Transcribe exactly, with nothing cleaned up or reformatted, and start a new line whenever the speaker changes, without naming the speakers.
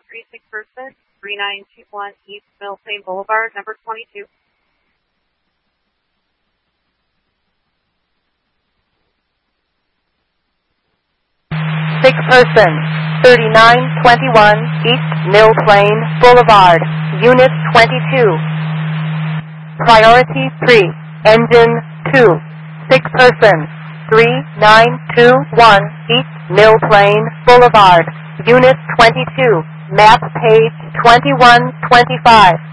three six person, three nine two one East Mill Plain Boulevard, number twenty-two.
Six person, thirty-nine twenty-one East Mill Plain Boulevard, Unit twenty-two. Priority three, Engine two. Six person, three nine two one East Mill Plain Boulevard, Unit twenty-two. Map page twenty-one twenty-five.